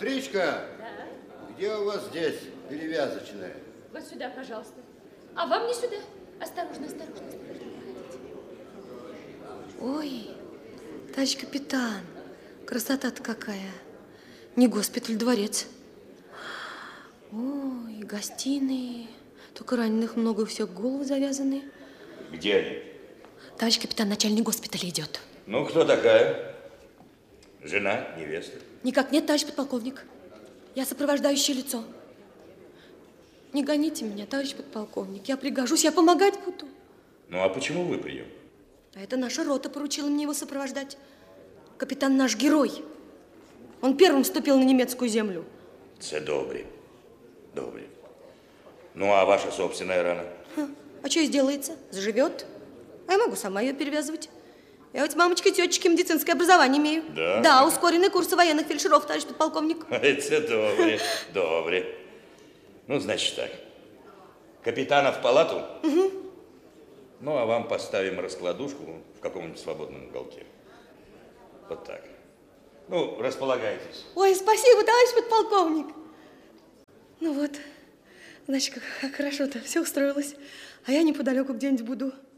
Сестричка, Да. где у вас здесь перевязочная? Вот сюда, пожалуйста. А вам не сюда. Осторожно, осторожно, осторожно. Ой, товарищ капитан, красота-то какая. Не госпиталь, дворец. Ой, гостиные. Только раненых много, все головы завязаны. Где они? Товарищ капитан, начальник госпиталя идет. Ну, кто такая? Жена, невеста? Никак нет, товарищ подполковник. Я сопровождающее лицо. Не гоните меня, товарищ подполковник. Я пригожусь, я помогать буду. Ну, а почему вы прием? А это наша рота поручила мне его сопровождать. Капитан наш герой. Он первым вступил на немецкую землю. Це добре. Добре. Ну, а ваша собственная рана? А что и сделается? Заживет. А я могу сама ее перевязывать. Я ведь мамочка и тетечки медицинское образование имею. Да? Да, ускоренные курсы военных фельдшеров, товарищ подполковник. Это добре, добре. Ну, значит так. Капитана в палату? Угу. Ну, а вам поставим раскладушку в каком-нибудь свободном уголке. Вот так. Ну, располагайтесь. Ой, спасибо, товарищ подполковник. Ну вот, значит, как хорошо-то все устроилось. А я неподалеку где-нибудь буду